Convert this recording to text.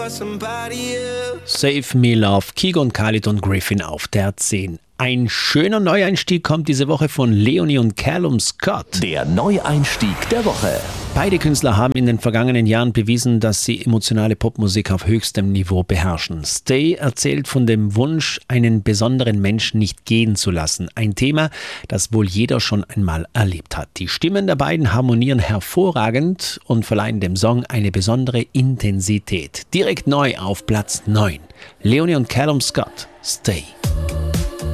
Save Me Love, Keegan, Khalid und Griffin auf der 10. Ein schöner Neueinstieg kommt diese Woche von Leonie und Callum Scott. Der Neueinstieg der Woche. Beide Künstler haben in den vergangenen Jahren bewiesen, dass sie emotionale Popmusik auf höchstem Niveau beherrschen. Stay erzählt von dem Wunsch, einen besonderen Menschen nicht gehen zu lassen. Ein Thema, das wohl jeder schon einmal erlebt hat. Die Stimmen der beiden harmonieren hervorragend und verleihen dem Song eine besondere Intensität. Direkt neu auf Platz 9. Leonie und Callum Scott, Stay.